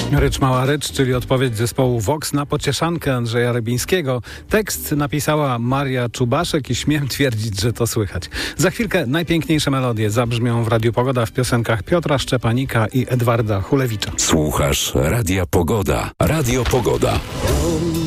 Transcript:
Rycz mała rycz, czyli odpowiedź zespołu Vox na pocieszankę Andrzeja Rebińskiego. Tekst napisała Maria Czubaszek i śmiem twierdzić, że to słychać. Za chwilkę najpiękniejsze melodie zabrzmią w Radiu Pogoda w piosenkach Piotra Szczepanika i Edwarda Hulewicza. Słuchasz Radia Pogoda. Radio Pogoda.